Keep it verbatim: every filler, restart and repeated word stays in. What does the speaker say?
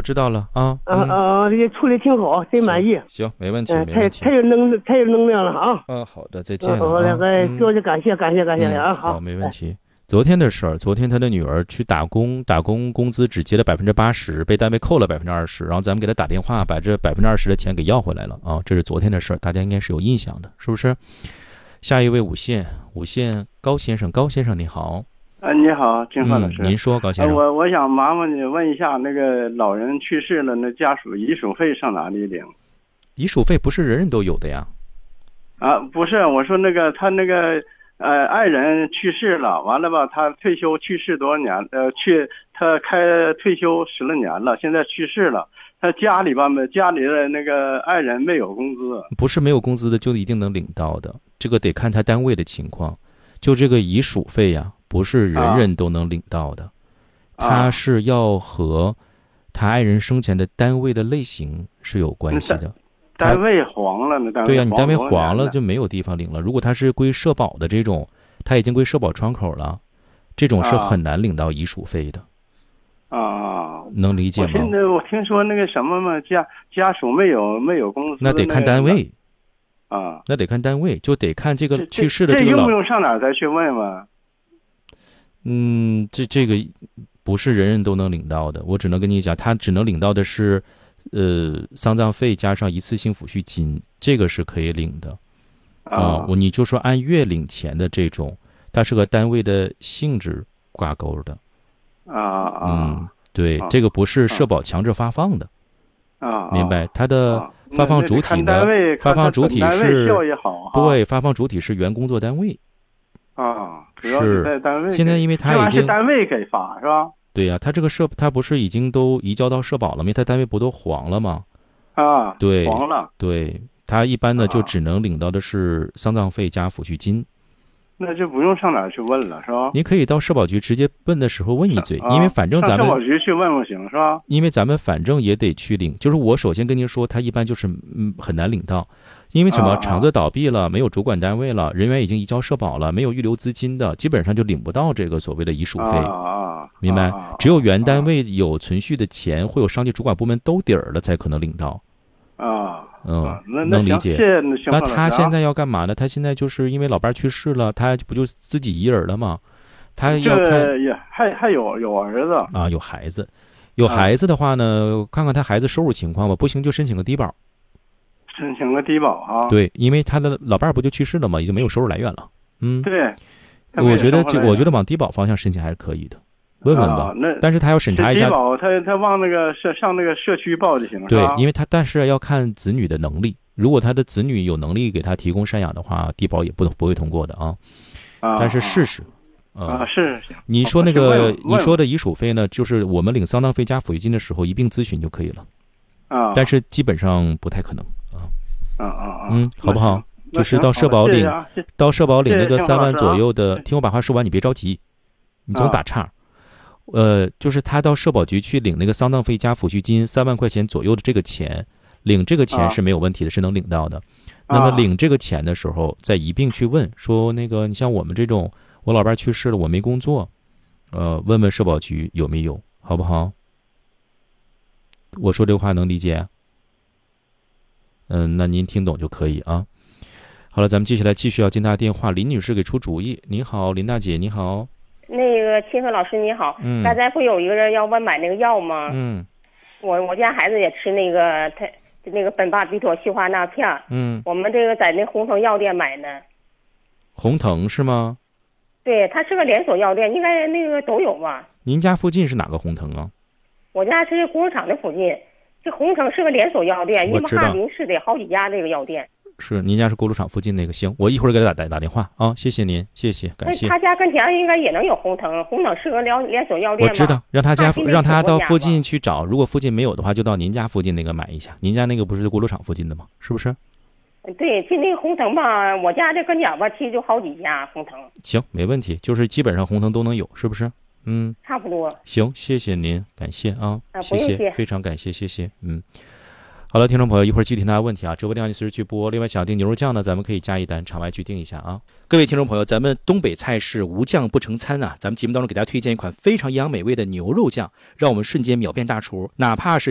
知道了啊。 嗯啊，也处理挺好，真满意。 行，没问题， 嗯， 没问题。 太太有能太有能量了啊。 嗯，好的，再见了啊。 啊。 哎，多谢感谢感谢感谢啊。 好，没问题。昨天的事儿，昨天他的女儿去打工，打工工资只结了百分之八十，被单位扣了百分之二十，然后咱们给他打电话，把这百分之二十的钱给要回来了啊！这是昨天的事儿，大家应该是有印象的，是不是？下一位五线，五线高先生，高先生你好。 啊，你好，金鹤老师、 嗯。您说，高先生。 呃、我我想麻烦你问一下，那个老人去世了，那家属遗属费上哪里领？ 遗属费不是人人都有的呀。 啊，不是，我说那个他那个。呃，爱人去世了，完了吧？他退休去世多少年？呃，去他开退休十来年了，现在去世了。他家里吧，家里的那个爱人没有工资， 不是没有工资的就一定能领到的，这个得看他单位的情况。就这个遗属费呀，不是人人都能领到的， 啊、 他是要和他爱人生前的单位的类型是有关系的。 单位黄了呢？ 对呀、啊，你单位黄了就没有地方领了。如果他是归社保的这种，他已经归社保窗口了，这种是很难领到遗属费的。 啊， 能理解吗？ 我现在我听说那个什么嘛，家家属没有没有工资， 那得看单位。 啊， 那得看单位，就得看这个去世的这个老。 这用不用上哪儿再去问问？ 嗯，这这个不是人人都能领到的，我只能跟你讲，他只能领到的是。呃，丧葬费加上一次性抚恤金，这个是可以领的啊。我、呃、你就说按月领钱的这种，它是和单位的性质挂钩的啊啊。 嗯，对，啊、这个不是社保强制发放的啊， 明白？它的发放主体呢？发放主体是对，发放主体是原工作单位啊，主要是在单位。 现在因为他已经是单位给发是吧？ 对呀、啊，他这个社他不是已经都移交到社保了吗？因为他单位不都黄了吗？ 啊， 对， 黄了。 对，他一般呢、啊、就只能领到的是丧葬费加抚恤金。 那就不用上哪儿去问了，是吧？ 你可以到社保局直接问的时候问一嘴， 啊、 因为反正咱们上社保局去问问行是吧？ 因为咱们反正也得去领，就是我首先跟您说，他一般就是嗯很难领到，因为什么？ 啊、 厂子倒闭了，没有主管单位了，人员已经移交社保了，没有预留资金的，基本上就领不到这个所谓的遗属费。 啊， 明白？只有原单位有存续的钱，会有上级主管部门兜底儿了，才可能领到。 啊， 嗯， 那能理解。 那他现在要干嘛呢？他现在就是因为老伴去世了，他不就自己一人了吗？他要看也还还有有儿子啊，有孩子，有孩子的话呢，看看他孩子收入情况吧，不行就申请个低保。 申请个低保啊？ 对，因为他的老伴不就去世了吗？已经没有收入来源了。嗯， 对。 我觉得就我觉得往低保方向申请还是可以的。问问吧， 啊、那但是他要审查一下。 低保，他他往那个社上那个社区报就行了。 对，因为他但是要看子女的能力，如果他的子女有能力给他提供赡养的话，低保也不不会通过的啊。 啊， 但是试试。 啊，呃、是行。 你说那个你说的遗属费呢，就是我们领丧葬费加抚恤金的时候一并咨询就可以了。 啊， 但是基本上不太可能啊。 啊啊啊！ 嗯，好不好？就是到社保领，到社保领那个三万左右的，听我把话说完，你别着急，你总打岔。呃，就是他到社保局去领那个丧葬费加抚恤金三万块钱左右的这个钱，领这个钱是没有问题的，是能领到的。那么领这个钱的时候，再一并去问说，那个你像我们这种，我老伴去世了，我没工作，呃，问问社保局有没有，好不好？我说这话能理解？嗯，那您听懂就可以啊。好了，咱们接下来继续要接大家电话。林女士给出主意。你好，林大姐，你好。 那个清河老师你好，嗯，刚才不有一个人要问买那个药吗？ 嗯， 我我家孩子也吃那个他那个苯巴比妥西华那片， 嗯， 我们这个在那红藤药店买的。 红藤是吗？ 对，它是个连锁药店，应该那个都有吧。 您家附近是哪个红藤啊？ 我家是工厂的附近，这红藤是个连锁药店，因为哈尔滨市得好几家这个药店。 是，您家是锅炉厂附近那个，行，我一会儿给他打打打电话啊，谢谢您，谢谢，感谢。 他家跟前应该也能有红藤，红藤是个连连锁药店吗？ 我知道，让他家让他到附近去找，如果附近没有的话，就到您家附近那个买一下。您家那个不是锅炉厂附近的吗？是不是？ 对，就那个红藤吧，我家这跟前吧，其实就好几家红藤。 行，没问题，就是基本上红藤都能有，是不是？嗯， 差不多。 行，谢谢您，感谢啊， 啊谢谢，非常感谢，谢谢，嗯。好了，听众朋友，一会儿具体大家问题啊，直播电话你随时去拨。另外，想订牛肉酱呢，咱们可以加一单，场外去订一下啊。各位听众朋友，咱们东北菜式无酱不成餐啊，咱们节目当中给大家推荐一款非常营养美味的牛肉酱，让我们瞬间秒变大厨，哪怕是